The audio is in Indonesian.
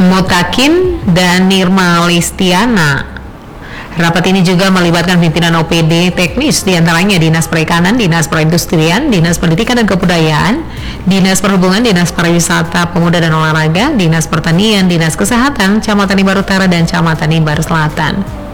Mutakin dan Nirma Listiana. Rapat ini juga melibatkan pimpinan OPD teknis, diantaranya Dinas Perikanan, Dinas Perindustrian, Dinas Pendidikan dan Kebudayaan, Dinas Perhubungan, Dinas Pariwisata, Pemuda dan Olahraga, Dinas Pertanian, Dinas Kesehatan, Camat Nibar Utara, dan Camat Nibar Selatan.